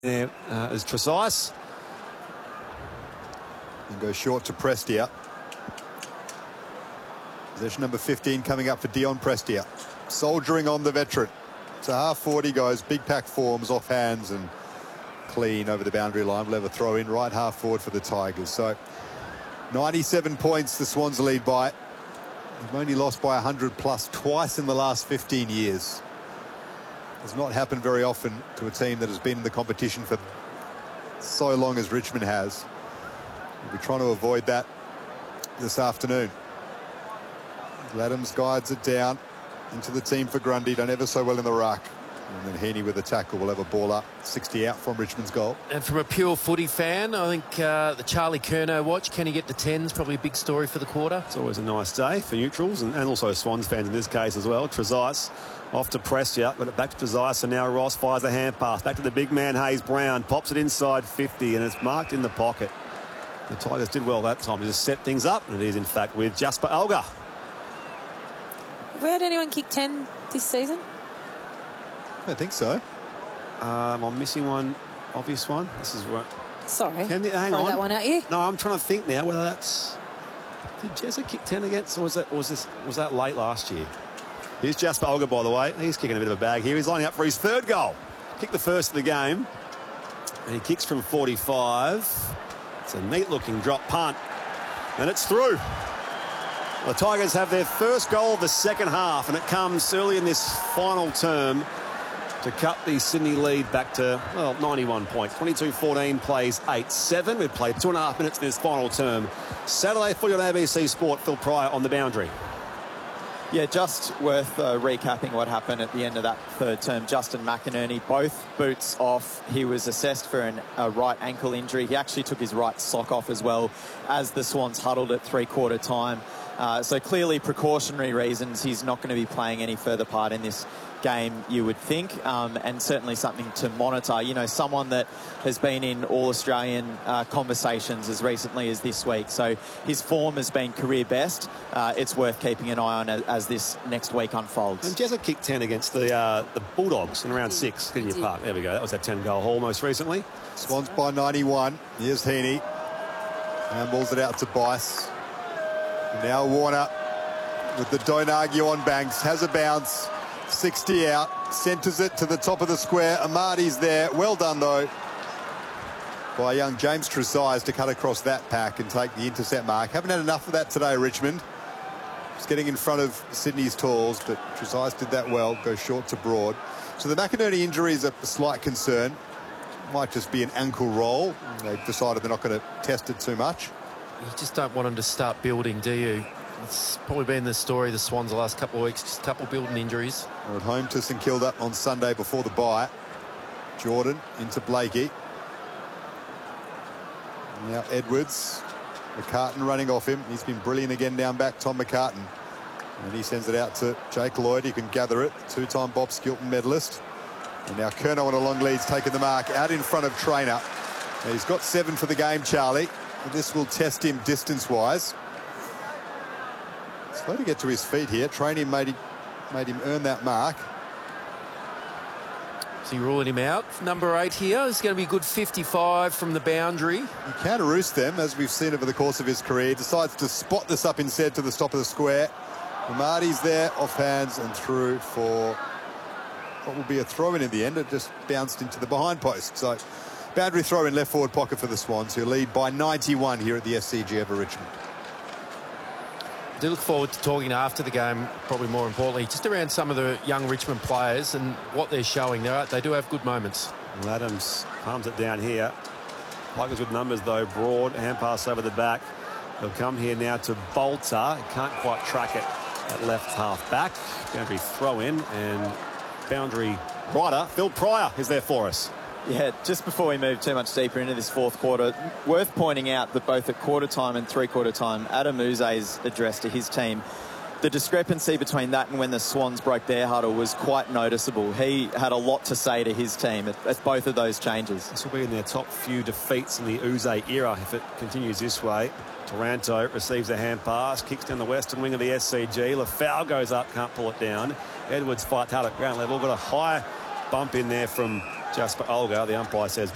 there as Trezise. And goes short to Prestia. Possession number 15 coming up for Dion Prestia. Soldiering on the veteran. So half 40 goes, big pack forms, off hands and clean over the boundary line. We'll have a throw in right half forward for the Tigers. So 97 points the Swans lead by. They've only lost by 100 plus twice in the last 15 years. Has not happened very often to a team that has been in the competition for so long as Richmond has. We'll be trying to avoid that this afternoon. Adams guides it down into the team for Grundy. Done ever so well in the ruck. And then Heaney with a tackle will have a ball up. 60 out from Richmond's goal. And from a pure footy fan, I think the Charlie Curnow watch, can he get to 10s? Probably a big story for the quarter. It's always a nice day for neutrals and also Swans fans in this case as well. Trezise off to Prestia, got it back to Trezise, and now Ross fires a hand pass. Back to the big man, Hayes Brown. Pops it inside 50 and it's marked in the pocket. The Tigers did well that time to just set things up, and it is in fact with Jasper Alga. Have we had anyone kick 10 this season? I don't think so. I'm missing one obvious one. This is what. Sorry. Hang throw on. that one at you. No, I'm trying to think now whether that's. Did Jezza kick 10 against, or was that late last year? Here's Jasper Alga, by the way. He's kicking a bit of a bag here. He's lining up for his third goal. Kicked the first of the game, and he kicks from 45. It's a neat-looking drop punt, and it's through. The Tigers have their first goal of the second half, and it comes early in this final term to cut the Sydney lead back to, well, 91 points. 22-14 plays 8-7. We've played 2.5 minutes in this final term. Saturday footy on ABC Sport. Phil Pryor on the boundary. Yeah, just worth recapping what happened at the end of that third term. Justin McInerney, both boots off. He was assessed for a right ankle injury. He actually took his right sock off as well as the Swans huddled at three-quarter time. So clearly precautionary reasons. He's not going to be playing any further part in this game, you would think, and certainly something to monitor. You know, someone that has been in All-Australian conversations as recently as this week. So his form has been career best. It's worth keeping an eye on as this next week unfolds. And Jezza kicked 10 against the Bulldogs in round 6. Goodyear Park. There we go. That was that 10-goal haul most recently. Swans by 91. Here's Heaney. And balls it out to Bice. Now Warner with the don't argue on Banks. Has a bounce. 60 out. Centres it to the top of the square. Amadi's there. Well done, though, by young James Trezise to cut across that pack and take the intercept mark. Haven't had enough of that today, Richmond. Just getting in front of Sydney's talls, but Trezise did that well. Goes short to Broad. So the McInerney injury is a slight concern. Might just be an ankle roll. They've decided they're not going to test it too much. You just don't want them to start building, do you? It's probably been the story of the Swans the last couple of weeks, just a couple building injuries. We're at home to St Kilda on Sunday before the bye. Jordan into Blakey. Now Edwards. McCartan running off him. He's been brilliant again down back, Tom McCartan. And he sends it out to Jake Lloyd. He can gather it. Two-time Bob Skilton medalist. And now Curnow on a long lead's taken the mark out in front of Trainer. Now he's got 7 for the game, Charlie. And this will test him distance-wise. Slow to get to his feet here. Training made him earn that mark. So you ruling him out. Number 8 here is going to be a good 55 from the boundary. He can roost them, as we've seen over the course of his career. Decides to spot this up instead to the top of the square. Marty's there, off hands and through for what will be a throw-in the end. It just bounced into the behind post. So boundary throw in left forward pocket for the Swans, who lead by 91 here at the SCG over Richmond. I do look forward to talking after the game, probably more importantly, just around some of the young Richmond players and what they're showing. They do have good moments. Well, Adams palms it down here. Tigers with numbers, though. Broad, hand pass over the back. They'll come here now to Bolter. Can't quite track it at left half back. Boundary throw in, and boundary rider, Phil Pryor, is there for us. Yeah, just before we move too much deeper into this fourth quarter, worth pointing out that both at quarter time and three-quarter time, Adam Uze's address to his team, the discrepancy between that and when the Swans broke their huddle was quite noticeable. He had a lot to say to his team at both of those changes. This will be in their top few defeats in the Uze era if it continues this way. Taranto receives a hand pass, kicks down the western wing of the SCG. Lafau goes up, can't pull it down. Edwards fights hard at ground level, got a high bump in there from Jasper Alga. The umpire says